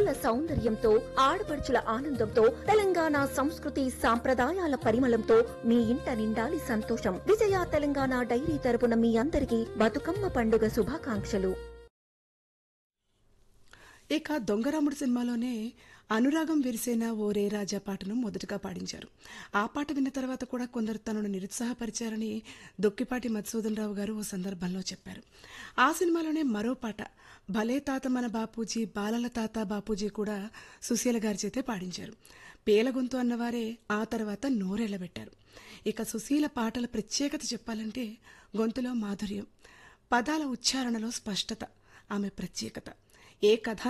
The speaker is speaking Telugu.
కళల సౌందర్యంతో, ఆడపడుచుల ఆనందంతో, తెలంగాణ సంస్కృతి సాంప్రదాయాల పరిమళంతో మీ ఇంట నిండాలి సంతోషం. విజయ తెలంగాణ డైరీ తరపున మీ అందరికీ బతుకమ్మ పండుగ శుభాకాంక్షలు. ఇక దొంగరాముడు సినిమాలోనే అనురాగం విరిసేన ఓ రే రాజా పాటను మొదటగా పాడించారు. ఆ పాట విన్న తర్వాత కూడా కొందరు తనను నిరుత్సాహపరిచారని దొక్కిపాటి మధుసూదన్ రావు గారు ఓ సందర్భంలో చెప్పారు. ఆ సినిమాలోనే మరో పాట భలే తాత మన బాపూజీ, బాలల తాత బాపూజీ కూడా సుశీల గారి చేతే పాడించారు. పేలగొంతు అన్నవారే ఆ తర్వాత నోరెళ్లబెట్టారు. ఇక సుశీల పాటల ప్రత్యేకత చెప్పాలంటే గొంతులో మాధుర్యం, పదాల ఉచ్చారణలో స్పష్టత ఆమె ప్రత్యేకత. ఏ కథ